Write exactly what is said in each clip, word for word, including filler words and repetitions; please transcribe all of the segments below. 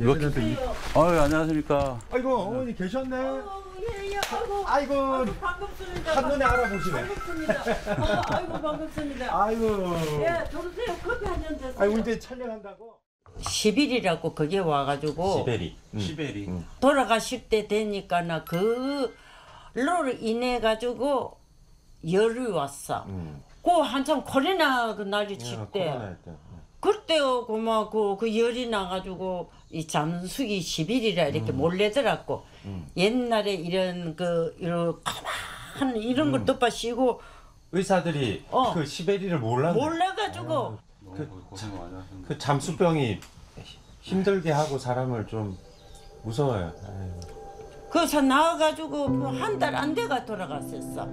이거 아유 안녕하십니까. 아이고 어머니 계셨네. 어, 예, 예. 아이고, 아이고, 아이고 반갑습니다. 한눈에 알아보시네. 반갑습니다. 어, 아이고 반갑습니다. 아이고. 예, 들어오세요. 커피 한 잔 드세요. 아이고 이제 촬영한다고. 시빌이라고 그게 와가지고 시베리. 음. 시베리. 음. 돌아가실 때 되니까는 그로 인해 가지고 열이 왔어. 음. 그 한참 코로나 그 난리 칠 때. 그때 그막 그, 그 열이 나가지고 이 잠수기 시빌이라 이렇게 음. 몰래더라고. 음. 옛날에 이런 그 이런 가만 이런 걸 덮어 씌고 의사들이 어. 그 시베리를 몰랐네. 몰래가지고 그, 그 잠수병이 힘들게 하고 사람을 좀 무서워요. 아유. 그래서 나와가지고 한 달 안 돼가 돌아갔었어.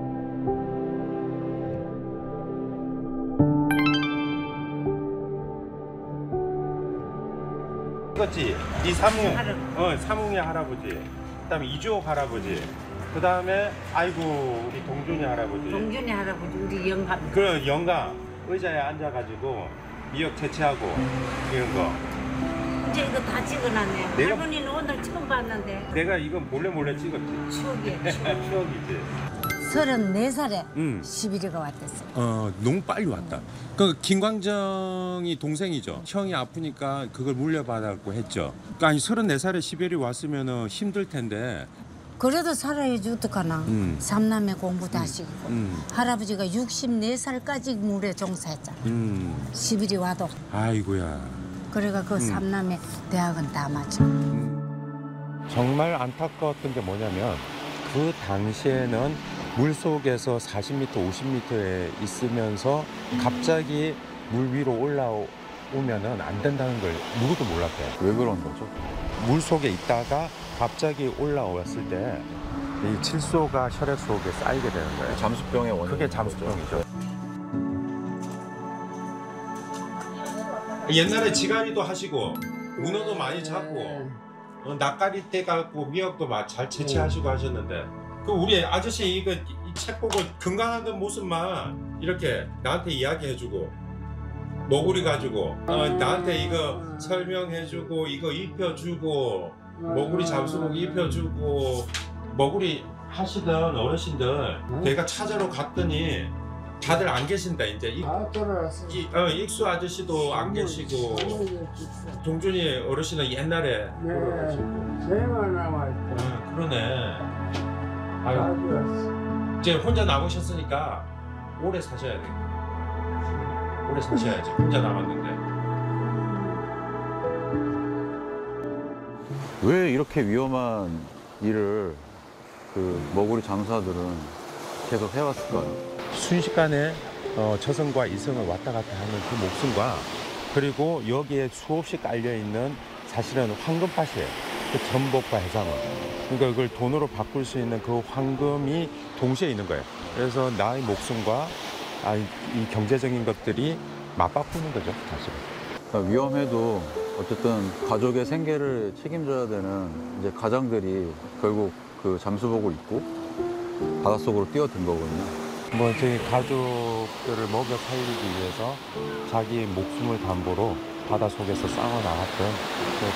이거지. 이 사뭉. 어, 사뭉이 할아버지. 그다음에 이주옥 할아버지. 그다음에 아이고 우리 동준이 할아버지. 동준이 할아버지 우리 영감. 그 영감 의자에 앉아가지고 미역 채취하고 이런 거. 이제 이거 다 찍어놨네. 내가- 할머니는 오늘 처음 봤는데 내가 이건 몰래 몰래 찍었지. 추억이야. 추억. 추억이지. 서른네 살에 음. 시비리가 왔댔어. 어 너무 빨리 왔다. 그 김광정이 동생이죠. 형이 아프니까 그걸 물려받았고 했죠. 그러니까 아니 서른네 살에 시베리 왔으면은 힘들 텐데. 그래도 살아야지 어떡하나. 음. 삼남매 공부 다 시키고. 음. 할아버지가 육십네 살까지 물에 종사했잖아. 음. 시비리 와도. 아이고야. 그래가 그 삼남매 대학은 다 마쳐. 정말 안타까웠던 게 뭐냐면 그 당시에는 물 속에서 사십 미터, 오십 미터에 있으면서 갑자기 물 위로 올라오면은 안 된다는 걸 누구도 몰랐대요. 왜 그런 거죠? 물 속에 있다가 갑자기 올라왔을 때 이 칠소가 혈액 속에 쌓이게 되는 거예요. 잠수병의 원인. 그게 잠수병이죠. 옛날에 지가리도 하시고 문어도 많이 잡고 어, 낯가리 떼 갖고 미역도 막 잘 채취하시고 하셨는데 그 우리 아저씨 이거 이 책 보고 건강한 그 모습만 이렇게 나한테 이야기해주고 먹구리 가지고 어, 나한테 이거 설명해주고 이거 입혀주고 먹구리 잠수복 입혀주고 먹구리 하시던 어르신들 내가 찾아러 갔더니 다들 안 계신다 이제 이, 다 돌아왔어. 이, 어, 익수 아저씨도 안 계시고 동준이 어르신은 옛날에 네, 돌아가시고 제만 남아있다. 아, 그러네. 다 아유, 죽었어. 이제 혼자 남으셨으니까 오래 사셔야 돼. 오래 사셔야지. 혼자 남았는데. 왜 이렇게 위험한 일을 그 머구리 잠수사들은 계속 해왔을까요? 순식간에 어, 저승과 이승을 왔다 갔다 하는 그 목숨과 그리고 여기에 수없이 깔려 있는 사실은 황금밭이에요. 그 전복과 해상은. 그러니까 그걸 돈으로 바꿀 수 있는 그 황금이 동시에 있는 거예요. 그래서 나의 목숨과 아, 이, 이 경제적인 것들이 맞바꾸는 거죠, 사실은. 그러니까 위험해도 어쨌든 가족의 생계를 책임져야 되는 이제 가장들이 결국 그 잠수복을 입고 바닷속으로 뛰어든 거거든요. 뭐 저희 가족들을 먹여 살리기 위해서 자기 목숨을 담보로 바닷속에서 싸워 나갔던